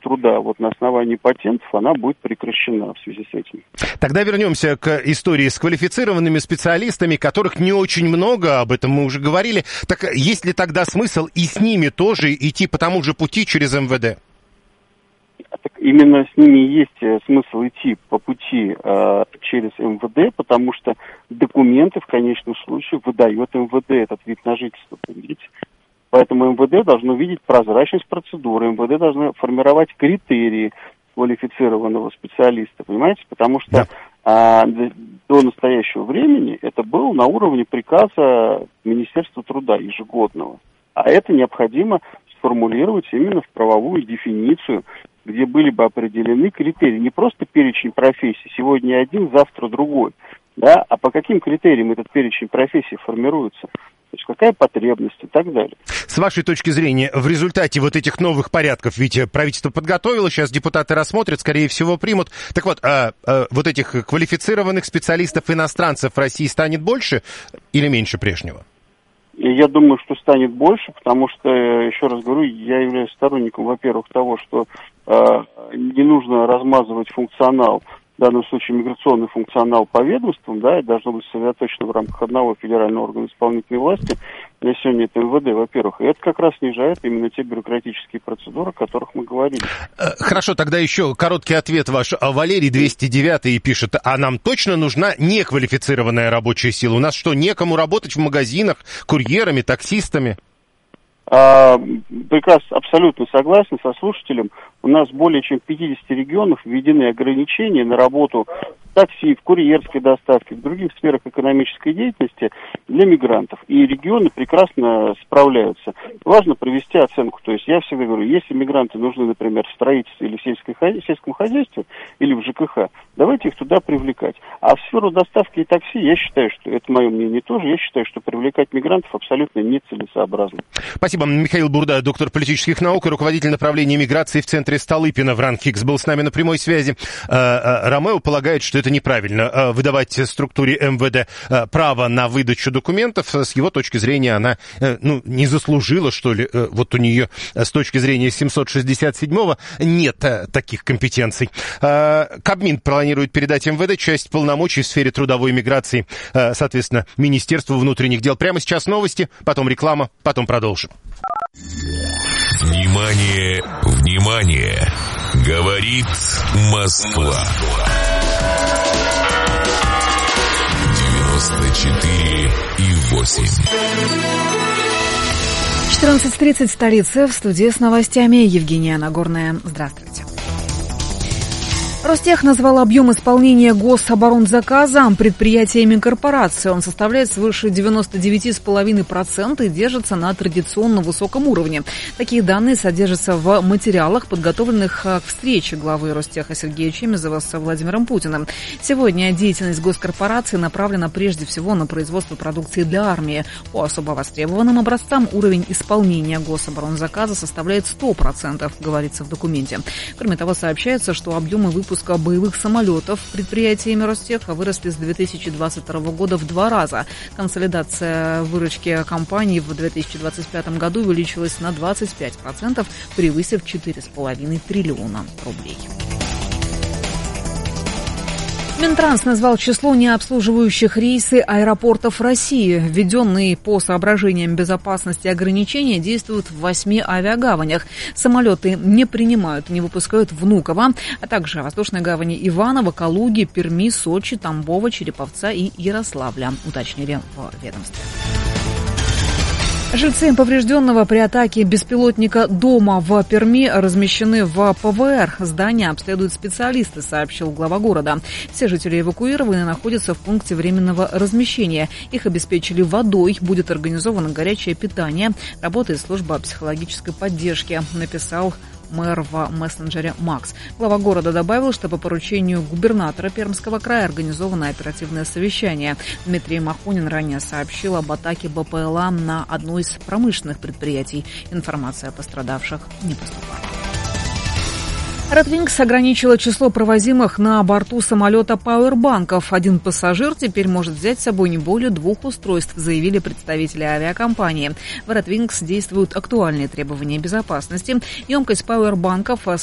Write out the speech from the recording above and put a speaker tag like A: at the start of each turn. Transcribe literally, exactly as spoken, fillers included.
A: труда вот на основании патентов, она будет прекращена в связи с этим.
B: Тогда вернемся к истории с квалифицированными специалистами, которых не очень много, об этом мы уже говорили. Так есть ли тогда смысл и с ними тоже идти по тому же пути через эм вэ дэ?
A: Так именно с ними есть смысл идти по пути э, через эм вэ дэ, потому что документы в конечном случае выдает эм вэ дэ, этот вид на жительство, понимаете? Поэтому эм вэ дэ должно видеть прозрачность процедуры, эм вэ дэ должно формировать критерии квалифицированного специалиста, понимаете? Потому что да. а, до настоящего времени это было на уровне приказа Министерства труда ежегодного. А это необходимо сформулировать именно в правовую дефиницию, где были бы определены критерии, не просто перечень профессий, сегодня один, завтра другой, да, а по каким критериям этот перечень профессий формируется, то есть какая потребность и так далее.
B: С вашей точки зрения, в результате вот этих новых порядков, ведь правительство подготовило, сейчас депутаты рассмотрят, скорее всего, примут. Так вот, а, а, вот этих квалифицированных специалистов иностранцев в России станет больше или меньше прежнего?
A: Я думаю, что станет больше, потому что, еще раз говорю, я являюсь сторонником, во-первых, того, что э, не нужно размазывать функционал, в данном случае миграционный функционал по ведомствам, да, и должно быть сосредоточено в рамках одного федерального органа исполнительной власти. На сегодня это эм вэ дэ, во-первых. И это как раз снижает именно те бюрократические процедуры, о которых мы говорили.
B: Хорошо, тогда еще короткий ответ ваш. Валерий двести девять пишет, а нам точно нужна неквалифицированная рабочая сила? У нас что, некому работать в магазинах, курьерами, таксистами?
A: А, прекрасно, абсолютно согласен со слушателем. У нас более чем в пятидесяти регионах введены ограничения на работу в такси, в курьерской доставке, в других сферах экономической деятельности для мигрантов. И регионы прекрасно справляются. Важно провести оценку. То есть я всегда говорю, если мигранты нужны, например, в строительстве или в сельской, сельском хозяйстве, или в жэ ка ха, давайте их туда привлекать. А в сферу доставки и такси, я считаю, что это мое мнение тоже, я считаю, что привлекать мигрантов абсолютно нецелесообразно.
B: Спасибо. Михаил Бурда, доктор политических наук и руководитель направления миграции в центре Столыпина в РАНХИКС, был с нами на прямой связи. Ромео полагает, что это неправильно выдавать структуре эм вэ дэ право на выдачу документов. С его точки зрения она ну, не заслужила, что ли. Вот у нее с точки зрения семьсот шестьдесят седьмого нет таких компетенций. Кабмин планирует передать эм вэ дэ часть полномочий в сфере трудовой миграции, соответственно, Министерству внутренних дел. Прямо сейчас новости, потом реклама, потом продолжим.
C: Внимание, внимание! Говорит Москва. девяносто четыре и восемь.
D: четырнадцать тридцать, столица, в студии с новостями Евгения Нагорная. Здравствуйте. Ростех назвал объем исполнения гособоронзаказа предприятиями корпорации. Он составляет свыше девяносто девять целых пять десятых процента и держится на традиционно высоком уровне. Такие данные содержатся в материалах, подготовленных к встрече главы Ростеха Сергея Чемезова с Владимиром Путиным. Сегодня деятельность госкорпорации направлена прежде всего на производство продукции для армии. По особо востребованным образцам уровень исполнения гособоронзаказа составляет сто процентов, говорится в документе. Кроме того, сообщается, что объемы выпуска боевых самолетов предприятиями Ростеха выросли с две тысячи двадцать второго года в два раза. Консолидация выручки компании в две тысячи двадцать пятом году увеличилась на двадцать пять процентов, превысив четыре с половиной триллиона рублей. Минтранс назвал число необслуживающих рейсы аэропортов России. Введенные по соображениям безопасности ограничения действуют в восьми авиагаванях. Самолеты не принимают, не выпускают Внуково, а также воздушные гавани Иваново, Калуги, Перми, Сочи, Тамбова, Череповца и Ярославля, уточнили в ведомстве. Жильцы поврежденного при атаке беспилотника дома в Перми размещены в пэ вэ эр. Здание обследуют специалисты, сообщил глава города. Все жители эвакуированы, находятся в пункте временного размещения. Их обеспечили водой, будет организовано горячее питание. Работает служба психологической поддержки, написал мэр в мессенджере Макс. Глава города добавил, что по поручению губернатора Пермского края организовано оперативное совещание. Дмитрий Махонин ранее сообщил об атаке бэ пэ эл а на одно из промышленных предприятий. Информация о пострадавших не поступала. Red Wings ограничила число провозимых на борту самолета пауэрбанков. Один пассажир теперь может взять с собой не более двух устройств, заявили представители авиакомпании. В Red Wings действуют актуальные требования безопасности. Емкость пауэрбанков